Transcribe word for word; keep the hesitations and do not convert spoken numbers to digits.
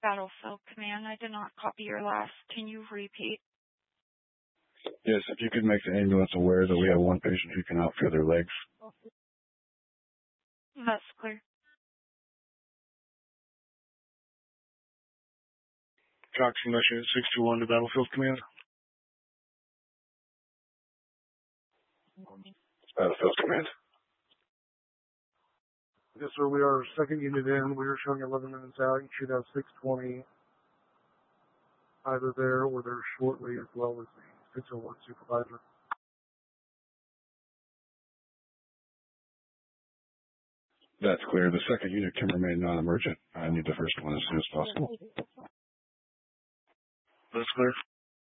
Battlefield Command, I did not copy your last. Can you repeat? Yes, if you could make the ambulance aware that we have one patient who cannot feel their legs. That's clear. Cox Mission six two one to Battlefield Command. Battlefield Command. Yes, sir. We are second unit in. We are showing eleven minutes out. You should have six twenty either there or there shortly, as well as the six oh one supervisor. That's clear. The second unit can remain non-emergent. I need the first one as soon as possible. That's clear.